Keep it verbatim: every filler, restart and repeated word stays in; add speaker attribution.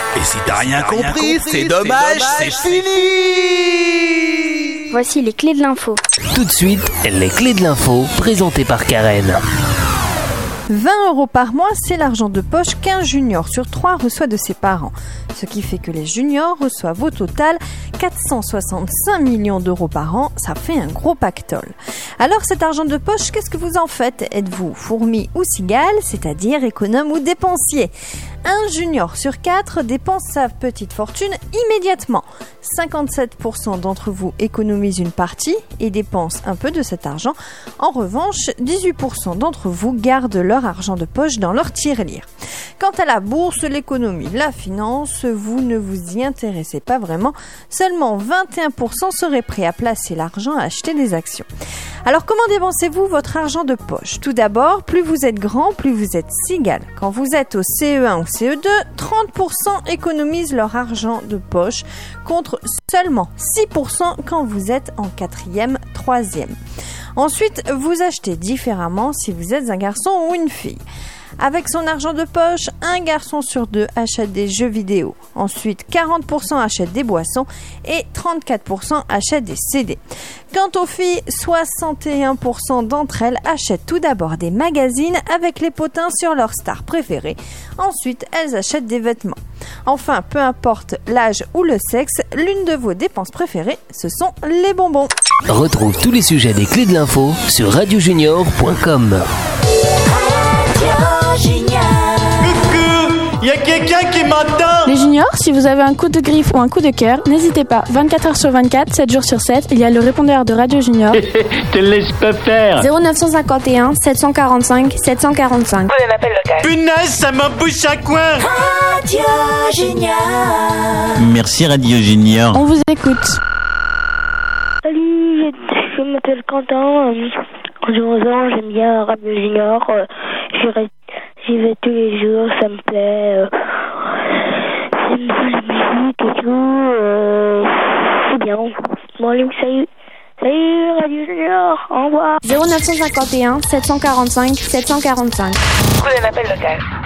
Speaker 1: Et si t'as rien compris, c'est dommage, c'est fini.
Speaker 2: Voici les clés de l'info.
Speaker 3: Tout de suite, les clés de l'info, présentées par Karen.
Speaker 4: vingt euros par mois, c'est l'argent de poche qu'un junior sur trois reçoit de ses parents. Ce qui fait que les juniors reçoivent au total quatre cent soixante-cinq millions d'euros par an. Ça fait un gros pactole. Alors cet argent de poche, qu'est-ce que vous en faites ? Êtes-vous fourmi ou cigale, c'est-à-dire économe ou dépensier ? Un junior sur quatre dépense sa petite fortune immédiatement. cinquante-sept pour cent d'entre vous économisent une partie et dépensent un peu de cet argent. En revanche, dix-huit pour cent d'entre vous gardent leur argent de poche dans leur tirelire. Quant à la bourse, l'économie, la finance, vous ne vous y intéressez pas vraiment. Seulement vingt et un pour cent seraient prêts à placer l'argent à acheter des actions. Alors comment dépensez-vous votre argent de poche ? Tout d'abord, plus vous êtes grand, plus vous êtes cigale. Quand vous êtes au C E un ou C E deux, trente pour cent économisent leur argent de poche contre seulement six pour cent quand vous êtes en quatrième, troisième. Ensuite, vous achetez différemment si vous êtes un garçon ou une fille. Avec son argent de poche, un garçon sur deux achète des jeux vidéo. Ensuite, quarante pour cent achètent des boissons et trente-quatre pour cent achètent des C D. Quant aux filles, soixante et un pour cent d'entre elles achètent tout d'abord des magazines avec les potins sur leurs stars préférées. Ensuite, elles achètent des vêtements. Enfin, peu importe l'âge ou le sexe, l'une de vos dépenses préférées, ce sont les bonbons.
Speaker 3: Retrouve tous les sujets des clés de l'info sur radio junior point com.
Speaker 5: Il y a quelqu'un qui m'entend.
Speaker 6: Les juniors, si vous avez un coup de griffe ou un coup de cœur, n'hésitez pas. vingt-quatre heures sur vingt-quatre, sept jours sur sept, il y a le répondeur de Radio Junior.
Speaker 5: Te laisse pas faire.
Speaker 2: zéro neuf cent cinquante et un, sept cent quarante-cinq, sept cent quarante-cinq.
Speaker 7: Prenez un appel local.
Speaker 5: Punaise, ça m'embouche à coin.
Speaker 7: Radio Junior.
Speaker 5: Merci Radio Junior.
Speaker 6: On vous écoute.
Speaker 8: Salut, je m'appelle Quentin. J'ai onze ans, j'aime bien Radio Junior. J'y reste. J'y vais tous les jours, ça me plaît. Euh, j'aime bien la musique et tout. Euh, c'est bien. Bon, allez, salut. Salut, Radio Junior. Au revoir.
Speaker 2: zéro neuf cent cinquante et un, sept cent quarante-cinq, sept cent quarante-cinq.
Speaker 7: Prenez un appel local.